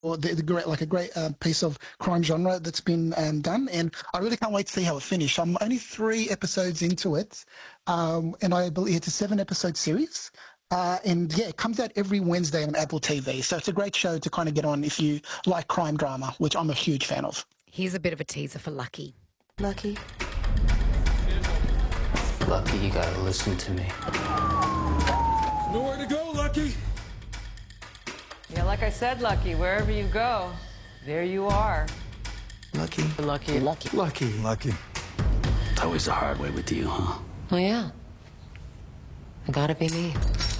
or the great, like a great piece of crime genre that's been done, and I really can't wait to see how it finishes. I'm only 3 episodes into it, and I believe it's a 7 episode series. And yeah, it comes out every Wednesday on Apple TV. So it's a great show to kind of get on if you like crime drama, which I'm a huge fan of. Here's a bit of a teaser for Lucky. Lucky? Lucky, you gotta listen to me. Nowhere to go, Lucky. Yeah, like I said, Lucky, wherever you go, there you are. Lucky. Lucky. Lucky. Lucky. Lucky. It's always the hard way with you, huh? Oh, yeah. It gotta be me.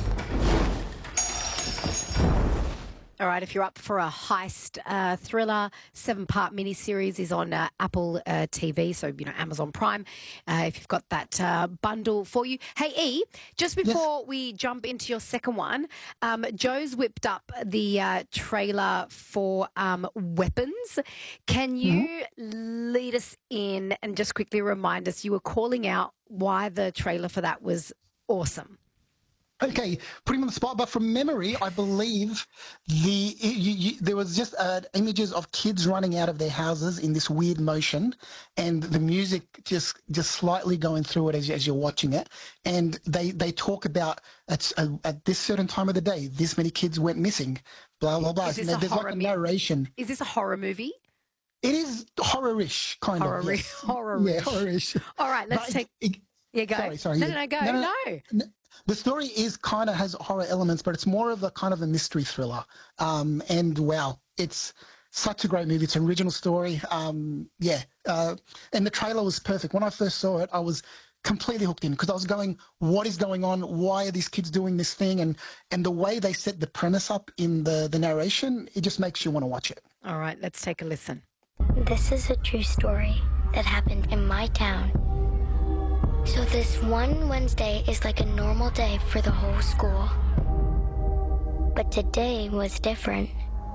All right, if you're up for a heist thriller, 7-part miniseries is on Apple TV, so, Amazon Prime, if you've got that bundle for you. Hey, E, just before we jump into your second one, Joe's whipped up the trailer for Weapons. Can you lead us in and just quickly remind us, you were calling out why the trailer for that was awesome? Okay, putting him on the spot, but from memory, I believe there was just images of kids running out of their houses in this weird motion, and the music just slightly going through it as you're watching it. And they talk about at this certain time of the day, this many kids went missing, blah blah blah. There's like a narration. Is this a horror movie? It is horror-ish, kind of. Yes. Horror-ish. Yeah, horror-ish. All right, let's take. Yeah, go. Sorry. No, go. No. The story is kind of has horror elements, but it's more of a kind of a mystery thriller. And wow, it's such a great movie. It's an original story. And the trailer was perfect. When I first saw it, I was completely hooked in because I was going, what is going on? Why are these kids doing this thing? And the way they set the premise up in the narration, it just makes you want to watch it. All right, let's take a listen. This is a true story that happened in my town. So this one Wednesday is like a normal day for the whole school. But today was different.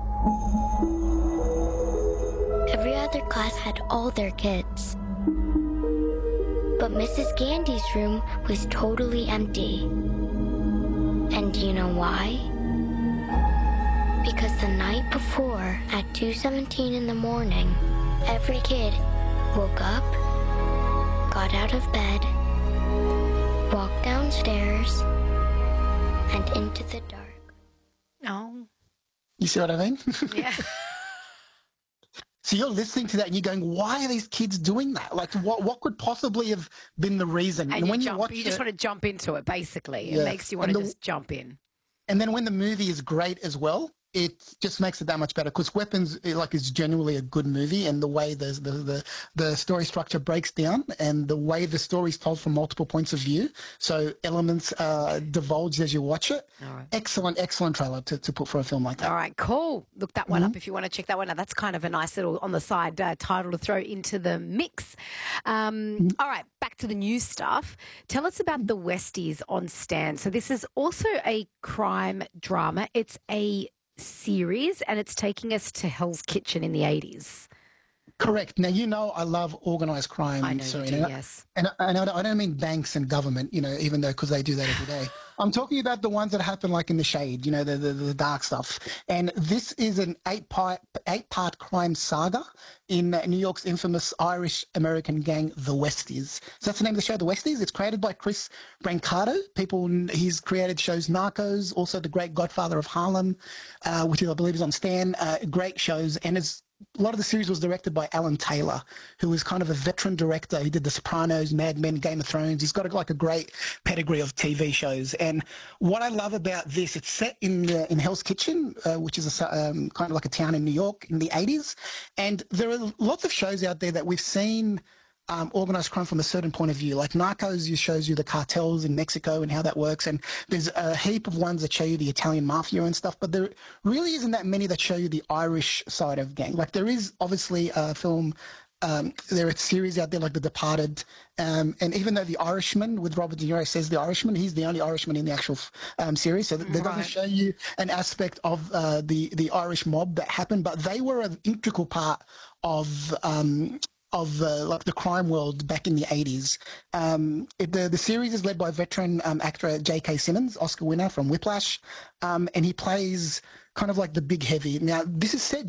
Every other class had all their kids. But Mrs. Gandy's room was totally empty. And do you know why? Because the night before, at 2:17 in the morning, every kid woke up, got out of bed, walked downstairs, and into the dark. Oh. You see what I mean? Yeah. So you're listening to that and you're going, why are these kids doing that? Like, what could possibly have been the reason? And when you just want to jump into it, basically. It makes you want to just jump in. And then when the movie is great as well, it just makes it that much better because Weapons is genuinely a good movie, and the way the story structure breaks down and the way the story is told from multiple points of view, so elements divulged as you watch it. All right. Excellent trailer to put for a film like that. All right, cool. Look that one up if you want to check that one out. That's kind of a nice little on the side title to throw into the mix. All right, back to the new stuff. Tell us about The Westies on Stan. So this is also a crime drama. It's a series and it's taking us to Hell's Kitchen in the 80s. Correct. Now, I love organised crime. I know Serena. you do, yes. And I don't mean banks and government, even though because they do that every day. I'm talking about the ones that happen like in the shade, the dark stuff. And this is an eight-part crime saga in New York's infamous Irish-American gang, The Westies. So that's the name of the show, The Westies. It's created by Chris Brancato. He's created shows Narcos, also The Great Godfather of Harlem, which I believe is on Stan. Great shows. And a lot of the series was directed by Alan Taylor, who is kind of a veteran director. He did The Sopranos, Mad Men, Game of Thrones. He's got a great pedigree of TV shows. And what I love about this, it's set in Hell's Kitchen, which is kind of like a town in New York in the 80s. And there are lots of shows out there that we've seen organized crime from a certain point of view. Like Narcos shows you the cartels in Mexico and how that works, and there's a heap of ones that show you the Italian mafia and stuff, but there really isn't that many that show you the Irish side of gang. Like there is obviously a film, there are series out there like The Departed, and even though The Irishman with Robert De Niro says The Irishman, he's the only Irishman in the actual series, so that doesn't show you an aspect of the Irish mob that happened, but they were an integral part of like the crime world back in the 80s. The series is led by veteran actor J.K. Simmons, Oscar winner from Whiplash, and he plays kind of like the big heavy. Now, this is set